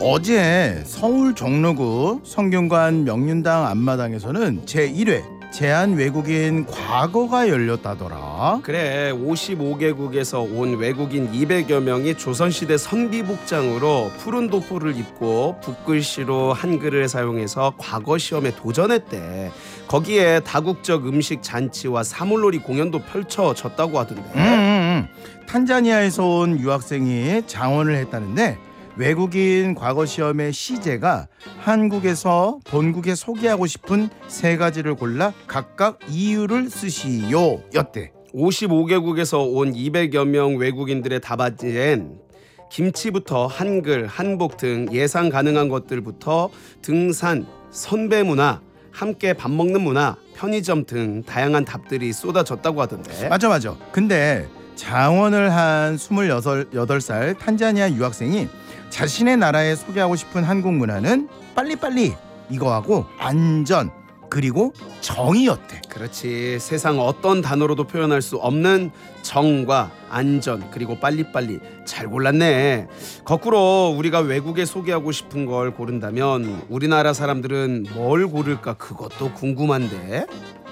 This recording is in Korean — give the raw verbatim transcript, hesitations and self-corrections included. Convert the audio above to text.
어제 서울 종로구 성균관 명륜당 앞마당에서는 제일 회 제한 외국인 과거가 열렸다더라. 그래, 오십오 개국에서 온 외국인 이백여 명이 조선시대 선비복장으로 푸른 도포를 입고 붓글씨로 한글을 사용해서 과거 시험에 도전했대. 거기에 다국적 음식 잔치와 사물놀이 공연도 펼쳐졌다고 하던데. 음, 음, 음. 탄자니아에서 온 유학생이 장원을 했다는데 외국인 과거 시험의 시제가 한국에서 본국에 소개하고 싶은 세 가지를 골라 각각 이유를 쓰시오 였대. 오십오 개국에서 온 이백여 명 외국인들의 답안지엔 김치부터 한글, 한복 등 예상 가능한 것들부터 등산, 선배 문화, 함께 밥 먹는 문화, 편의점 등 다양한 답들이 쏟아졌다고 하던데. 맞아 맞아. 근데 장원을 한 스물여덟 살 탄자니아 유학생이 자신의 나라에 소개하고 싶은 한국 문화는 빨리빨리 이거하고 안전 그리고 정의였대. 그렇지, 세상 어떤 단어로도 표현할 수 없는 정과 안전 그리고 빨리빨리. 잘 골랐네. 거꾸로 우리가 외국에 소개하고 싶은 걸 고른다면 우리나라 사람들은 뭘 고를까, 그것도 궁금한데.